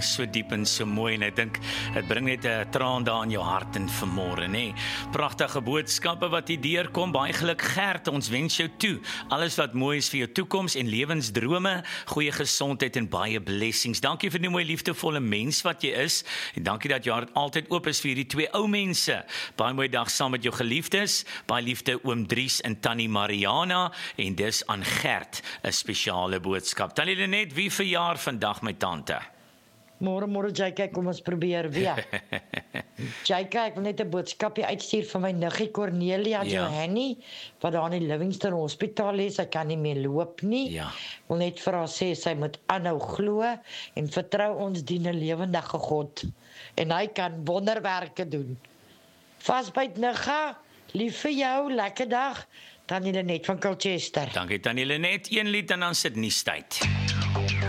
so diep en so mooi en ek dink, het bring net 'n traan daar in jou hart en vanmôre, nê. Pragtige boodskappe wat hier deurkom, baie geluk Gert, ons wens jou toe. Alles wat mooi is vir jou toekoms en lewensdrome, goeie gesondheid en baie blessings. Dankie vir die mooi liefdevolle mens wat jy is en dankie dat jou hart altyd oop is vir hierdie twee ou mense. Baie mooi dag saam met jou geliefdes, baie liefde oom Dries en tannie Mariana en dis aan Gert 'n spesiale boodskap. Tannie Lenet, wie verjaar vandag my tante? Môre JK, kom ons probeer weer. JK, ek wil net 'n boodskapie uitstuur van my niggie Cornelia Johanni, wat daar in die Livingston Hospitaal is. Sy kan nie meer loop nie. Ja. Wil net vir haar sê sy moet aanhou glo en vertrou ons dien 'n lewendige God en hy kan wonderwerke doen. Vasbyt nigga, lief vir jou, lekker dag. Tannie Lenet van Colchester. Dankie Tannie Lenet, een lied en dan sit nuustyd.